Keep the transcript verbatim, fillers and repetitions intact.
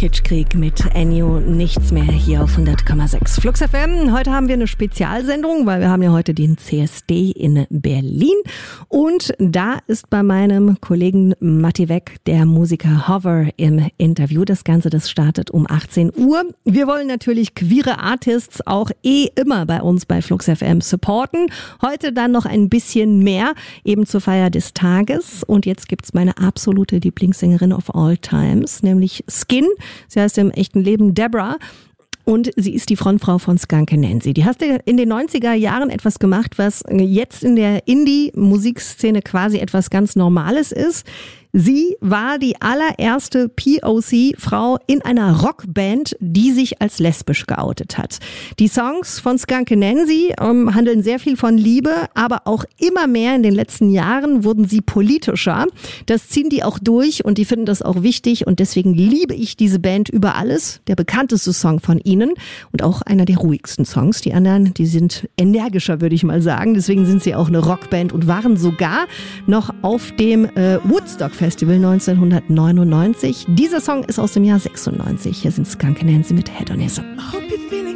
Kitschkrieg mit Ennio, nichts mehr hier auf hundert Komma sechs. Flux F M, heute haben wir eine Spezialsendung, weil wir haben ja heute den C S D in Berlin. Und da ist bei meinem Kollegen Matti Weck der Musiker Hover im Interview. Das Ganze, das startet um achtzehn Uhr. Wir wollen natürlich queere Artists auch eh immer bei uns bei Flux F M supporten. Heute dann noch ein bisschen mehr, eben zur Feier des Tages. Und jetzt gibt's meine absolute Lieblingssängerin of all times, nämlich Skin. Sie heißt im echten Leben Deborah und sie ist die Frontfrau von Skunk Anansie. Die hast in den neunziger Jahren etwas gemacht, was jetzt in der Indie-Musikszene quasi etwas ganz Normales ist. Sie war die allererste P O C-Frau in einer Rockband, die sich als lesbisch geoutet hat. Die Songs von Skunk Anansie ähm, handeln sehr viel von Liebe, aber auch immer mehr in den letzten Jahren wurden sie politischer. Das ziehen die auch durch und die finden das auch wichtig und deswegen liebe ich diese Band über alles. Der bekannteste Song von ihnen und auch einer der ruhigsten Songs. Die anderen, die sind energischer, würde ich mal sagen. Deswegen sind sie auch eine Rockband und waren sogar noch auf dem äh, Woodstock Festival neunzehnhundertneunundneunzig. Dieser Song ist aus dem Jahr sechsundneunzig. Hier sind Skunk Anansie mit Hedonism.